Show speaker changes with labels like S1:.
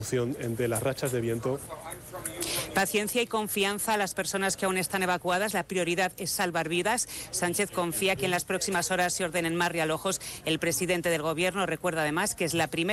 S1: de las rachas de viento.
S2: Paciencia y confianza a las personas que aún están evacuadas. La prioridad es salvar vidas. Sánchez confía que en las próximas horas se ordenen más realojos. El presidente del Gobierno recuerda además que es la primera